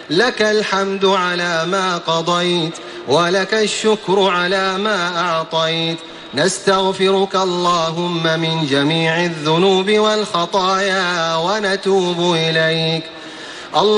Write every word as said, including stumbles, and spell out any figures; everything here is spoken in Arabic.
لك الحمد على ما قضيت ولك الشكر على ما أعطيت. نستغفرك اللهم من جميع الذنوب والخطايا ونتوب إليك.